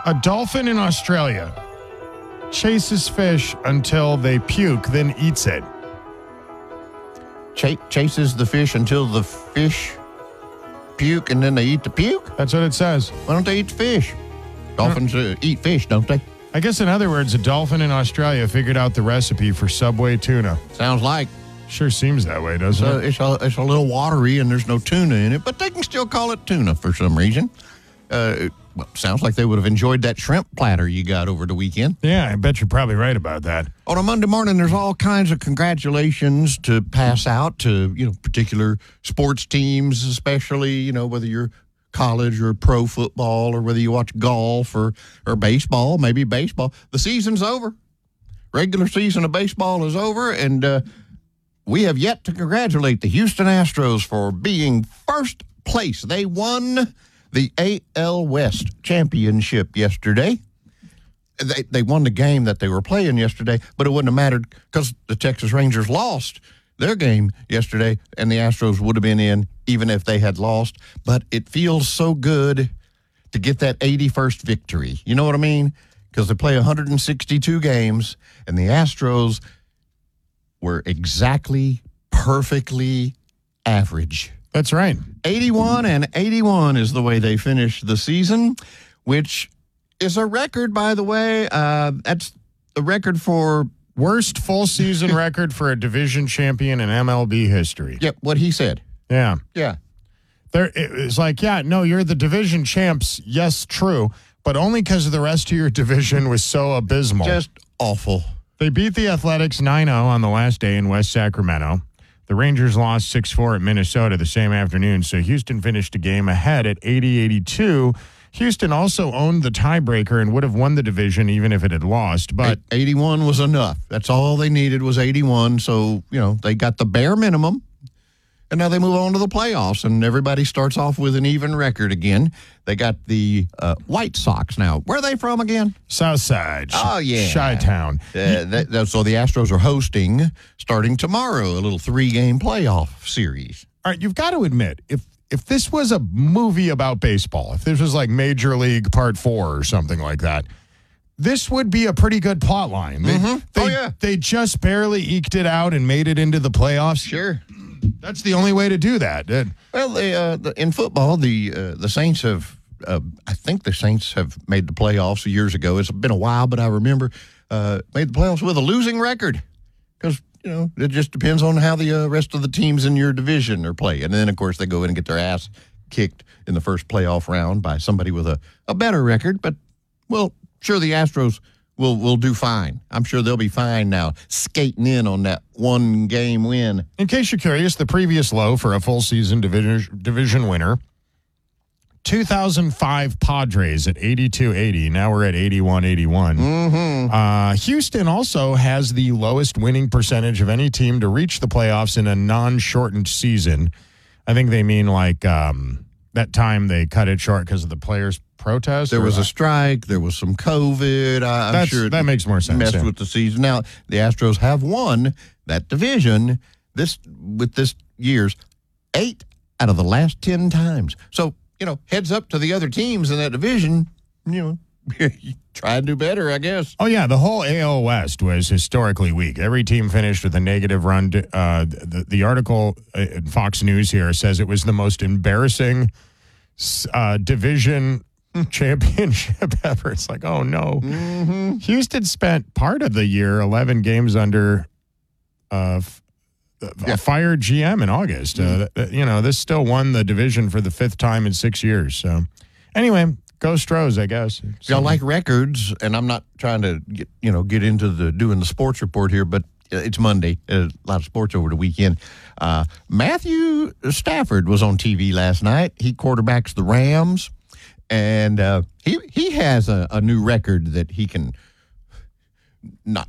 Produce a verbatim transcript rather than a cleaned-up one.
A dolphin in Australia chases fish until they puke, then eats it. Ch- chases the fish until the fish puke, and then they eat the puke? That's what it says. Why don't they eat the fish? Dolphins uh, eat fish, don't they? I guess, in other words, a dolphin in Australia figured out the recipe for Subway tuna. Sounds like. Sure seems that way, doesn't So it? it's a, it's a little watery, and there's no tuna in it, but they can still call it tuna for some reason. Uh, well, sounds like they would have enjoyed that shrimp platter you got over the weekend. Yeah, I bet you're probably right about that. On a Monday morning, there's all kinds of congratulations to pass out to, you know, particular sports teams, especially, you know, whether you're college or pro football or whether you watch golf or, or baseball, maybe baseball. The season's over. Regular season of baseball is over, and uh, we have yet to congratulate the Houston Astros for being first place. They won the A L West championship yesterday. They they won the game that they were playing yesterday, but it wouldn't have mattered because the Texas Rangers lost their game yesterday, and the Astros would have been in even if they had lost. But it feels so good to get that eighty-first victory. You know what I mean? Because they play one hundred sixty-two games, and the Astros were exactly, perfectly average. That's right. eighty-one and eighty-one is the way they finished the season, which is a record, by the way. Uh, that's the record for... Worst full season record for a division champion in M L B history. Yep, what he said. Yeah. Yeah. There, it's like, yeah, no, you're the division champs. Yes, true. But only because the rest of your division was so abysmal. Just awful. They beat the Athletics nine oh on the last day in West Sacramento. The Rangers lost six four at Minnesota the same afternoon, so Houston finished a game ahead at eighty eighty-two. Houston also owned the tiebreaker and would have won the division even if it had lost. But eighty-one was enough. That's all they needed was eighty-one. So, you know, they got the bare minimum. And now they move on to the playoffs, and everybody starts off with an even record again. They got the uh, White Sox now. Where are they from again? Southside. Oh, yeah. Chi-Town. Uh, that, that, so the Astros are hosting, starting tomorrow, a little three-game playoff series. All right, you've got to admit, if if this was a movie about baseball, if this was like Major League Part four or something like that, this would be a pretty good plot line. They, Mm-hmm. they, Oh, yeah. They just barely eked it out and made it into the playoffs. Sure. That's the only way to do that. It, Well, they, uh, the, in football, the uh, the Saints have, uh, I think the Saints have made the playoffs years ago. It's been a while, but I remember uh, made the playoffs with a losing record because, you know, it just depends on how the uh, rest of the teams in your division are playing. And then, of course, they go in and get their ass kicked in the first playoff round by somebody with a, a better record. But, well, sure, the Astros will will do fine. I'm sure they'll be fine now, skating in on that one-game win. in case you're curious, the previous low for a full season division division winner, two thousand five Padres at eighty-two eighty. Now we're at eighty-one eighty-one. Mm-hmm. Uh, Houston also has the lowest winning percentage of any team to reach the playoffs in a non-shortened season. I think they mean like um, that time they cut it short because of the players' protest. There or- was a strike. There was some COVID. I, I'm That's- sure it that makes more sense, Messed yeah. with the season. Now the Astros have won that division this with this year's eight out of the last ten times. So you know, heads up to the other teams in that division. You know, try and do better, I guess. Oh, yeah, the whole A L West was historically weak. Every team finished with a negative run. Uh, the, the article in Fox News here says it was the most embarrassing uh, division championship ever. It's like, oh, no. Mm-hmm. Houston spent part of the year, eleven games under uh, f- Yeah. a fired G M in August. Mm-hmm. Uh, you know, this still won the division for the fifth time in six years. So, anyway, go Stros, I guess. If y'all like records, and I'm not trying to get, you know, get into the doing the sports report here, but it's Monday. A lot of sports over the weekend. Uh, Matthew Stafford was on T V last night. He quarterbacks the Rams, and uh, he he has a, a new record that he can not